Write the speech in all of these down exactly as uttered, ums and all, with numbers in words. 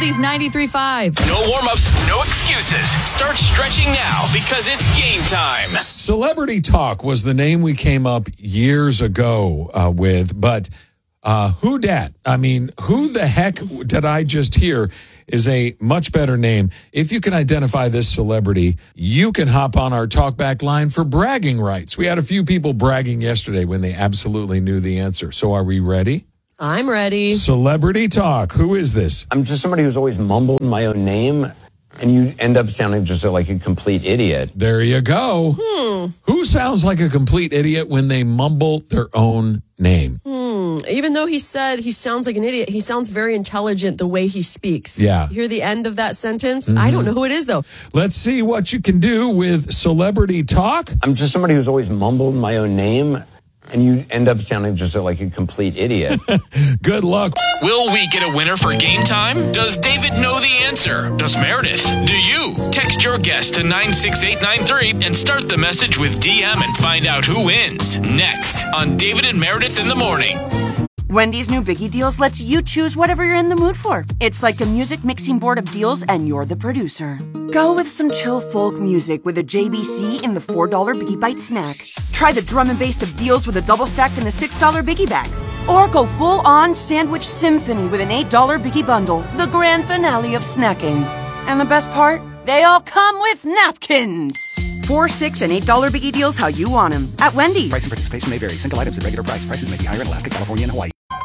Oldies ninety-three point five. No warm-ups, no excuses. Start stretching now because it's game time. Celebrity Talk was the name we came up years ago uh, with, but uh, who dat? I mean, who the heck did I just hear is a much better name. If you can identify this celebrity, you can hop on our talkback line for bragging rights. We had a few people bragging yesterday when they absolutely knew the answer. So are we ready? I'm ready. Celebrity Talk. Who is this? I'm just somebody who's always mumbled my own name, and you end up sounding just like a complete idiot. There you go. Hmm. Who sounds like a complete idiot when they mumble their own name? Hmm. Even though he said he sounds like an idiot, he sounds very intelligent the way he speaks. Yeah. You hear the end of that sentence? Mm-hmm. I don't know who it is, though. Let's see what you can do with Celebrity Talk. I'm just somebody who's always mumbled my own name, and you end up sounding just like a complete idiot. Good luck. Will we get a winner for game time? Does David know the answer? Does Meredith? Do you? Text your guess to nine six eight nine three and start the message with D M and find out who wins. Next on David and Meredith in the Morning. Wendy's new Biggie Deals lets you choose whatever you're in the mood for. It's like a music mixing board of deals, and you're the producer. Go with some chill folk music with a J B C in the four dollar Biggie Bite snack. Try the drum and bass of deals with a double stack in the six dollar Biggie Bag. Or go full-on sandwich symphony with an eight dollar Biggie Bundle, the grand finale of snacking. And the best part? They all come with napkins. Four, six, and eight dollar Biggie Deals how you want them at Wendy's. Price and participation may vary. Single items at regular price. Prices may be higher in Alaska, California, and Hawaii.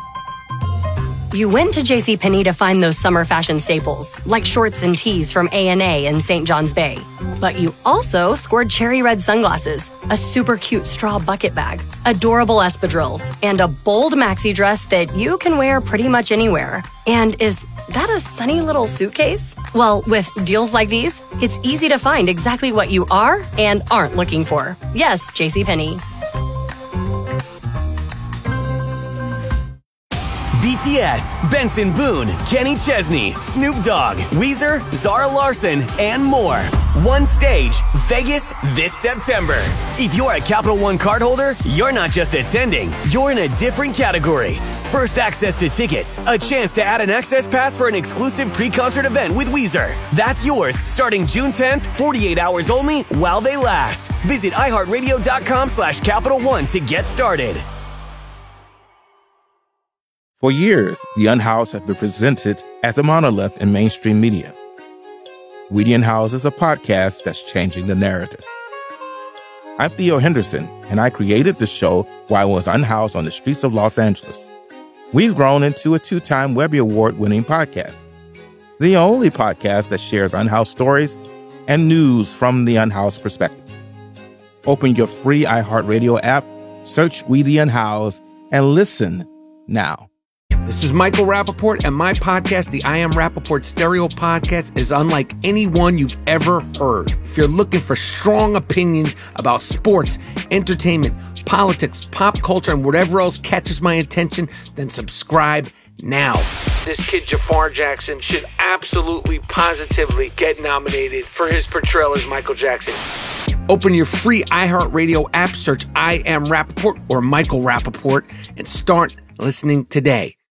You went to JCPenney to find those summer fashion staples, like shorts and tees from A and A in Saint John's Bay. But you also scored cherry red sunglasses, a super cute straw bucket bag, adorable espadrilles, and a bold maxi dress that you can wear pretty much anywhere. And is that a sunny little suitcase? Well, with deals like these, it's easy to find exactly what you are and aren't looking for. Yes, JCPenney. B T S, Benson Boone, Kenny Chesney, Snoop Dogg, Weezer, Zara Larson, and more. One stage, Vegas this September. If you're a Capital One cardholder, you're not just attending, you're in a different category. First access to tickets, a chance to add an access pass for an exclusive pre-concert event with Weezer. That's yours starting June tenth, forty-eight hours only while they last. Visit iHeartRadio.com slash Capital One to get started. For years, The Unhoused has been presented as a monolith in mainstream media. We the Unhoused is a podcast that's changing the narrative. I'm Theo Henderson, and I created the show while I was unhoused on the streets of Los Angeles. We've grown into a two-time Webby Award-winning podcast, the only podcast that shares unhoused stories and news from the unhoused perspective. Open your free iHeartRadio app, search We the Unhoused, and listen now. This is Michael Rappaport, and my podcast, the I Am Rappaport Stereo Podcast, is unlike any one you've ever heard. If you're looking for strong opinions about sports, entertainment, politics, pop culture, and whatever else catches my attention, then subscribe now. This kid, Jafar Jackson, should absolutely, positively get nominated for his portrayal as Michael Jackson. Open your free iHeartRadio app, search I Am Rappaport or Michael Rappaport, and start listening today.